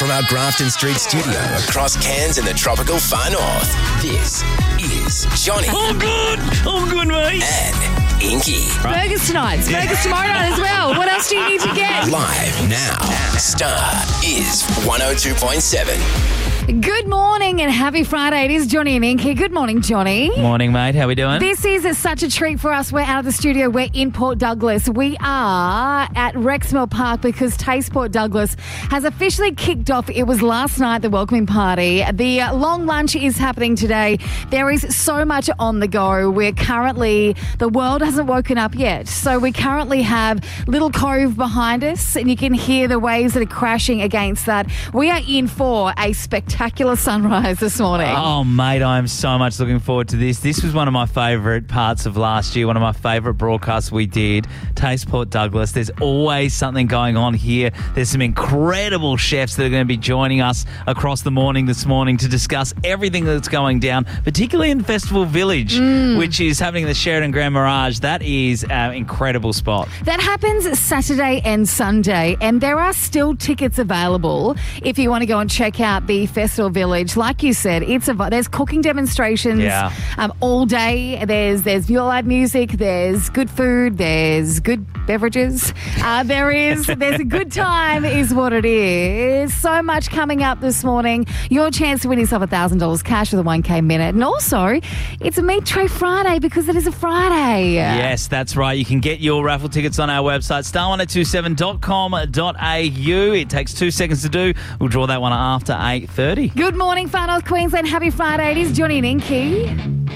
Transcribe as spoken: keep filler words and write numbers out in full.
from our Grafton Street studio across Cairns and the tropical far north, this is Johnny. Oh, good. Oh, good, mate. And Inky. Burgers tonight. Burgers tomorrow night as well. What else do you need to get? Live now. Star is one oh two point seven. Good morning and happy Friday. It is Johnny and Inky. Good morning, Johnny. Morning, mate. How we doing? This is such a treat for us. We're out of the studio. We're in Port Douglas. We are at Rexmill Park because Taste Port Douglas has officially kicked off. It was last night, the welcoming party. The uh, long lunch is happening today. There is so much on the go. We're currently, the world hasn't woken up yet. So we currently have Little Cove behind us and you can hear the waves that are crashing against that. We are in for a spectacular Spectacular sunrise this morning. Oh, mate, I am so much looking forward to this. This was one of my favourite parts of last year, one of my favourite broadcasts we did, Taste Port Douglas. There's always something going on here. There's some incredible chefs that are going to be joining us across the morning this morning to discuss everything that's going down, particularly in Festival Village, mm. which is happening in the Sheridan Grand Mirage. That is an incredible spot. That happens Saturday and Sunday, and there are still tickets available if you want to go and check out the Festival Village. Like you said, it's a there's cooking demonstrations yeah. um, all day. There's there's live music. There's good food. There's good beverages. Uh, there is there's a good time, is what it is. So much coming up this morning. Your chance to win yourself a thousand dollars cash with a one K minute, and also it's a Meat Tray Friday because it is a Friday. Yes, that's right. You can get your raffle tickets on our website, star one oh two seven dot com dot a u. It takes two seconds to do. We'll draw that one after eight thirty. Good morning, Far North Queensland. Happy Friday. It is Johnny and Inky.